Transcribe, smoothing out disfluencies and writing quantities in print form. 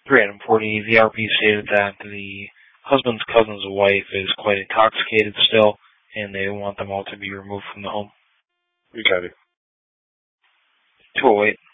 item 40, the RP stated that the husband's cousin's wife is quite intoxicated still, and they want them all to be removed from the home. Okay. 208.